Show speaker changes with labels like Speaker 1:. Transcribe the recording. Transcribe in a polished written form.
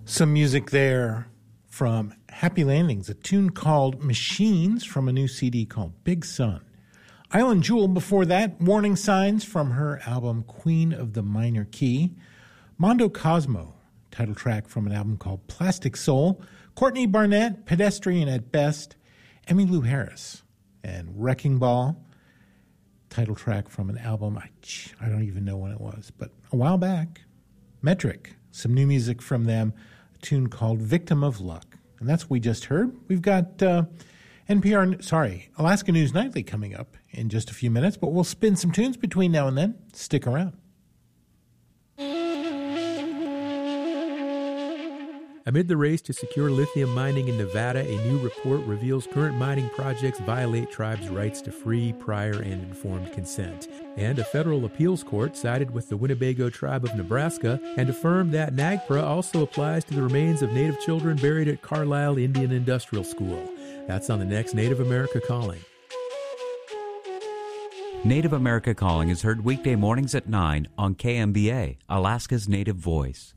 Speaker 1: Some music there from Happy Landings, a tune called Machines from a new CD called Big Sun. Island Jewel before that, Warning Signs from her album Queen of the Minor Key. Mondo Cosmo, title track from an album called Plastic Soul. Courtney Barnett, Pedestrian at Best. Emmylou Harris and Wrecking Ball, title track from an album, I don't even know when it was, but a while back. Metric, some new music from them, a tune called Victim of Luck. And that's what we just heard. We've got Alaska News Nightly coming up in just a few minutes, but we'll spin some tunes between now and then. Stick around.
Speaker 2: Amid the race to secure lithium mining in Nevada, a new report reveals current mining projects violate tribes' rights to free, prior, and informed consent. And a federal appeals court sided with the Winnebago tribe of Nebraska and affirmed that NAGPRA also applies to the remains of Native children buried at Carlisle Indian Industrial School. That's on the next Native America Calling.
Speaker 3: Native America Calling is heard weekday mornings at 9 on KMBA, Alaska's Native Voice.